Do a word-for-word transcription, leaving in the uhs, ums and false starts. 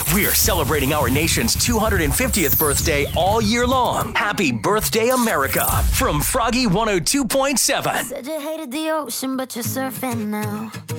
We're celebrating our nation's two hundred fiftieth birthday all year long. Happy birthday, America, from Froggy one oh two point seven. Said you hated the ocean, but you're surfing now.